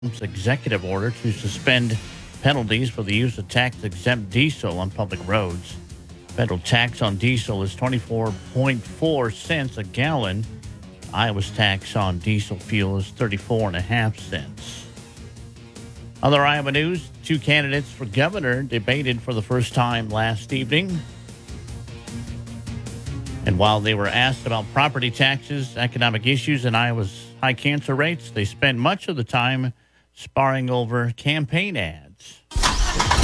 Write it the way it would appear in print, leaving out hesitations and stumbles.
executive order to suspend penalties for the use of tax-exempt diesel on public roads. Federal tax on diesel is 24.4 cents a gallon. Iowa's tax on diesel fuel is 34.5 cents. Other Iowa news, two candidates for governor debated for the first time last evening. And while they were asked about property taxes, economic issues, and Iowa's high cancer rates, they spent much of the time sparring over campaign ads.